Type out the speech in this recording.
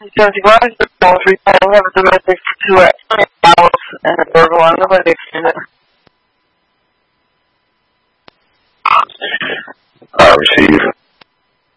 Because you guys the poetry I have a domestic to it hours and a burger on the wedding. I receive.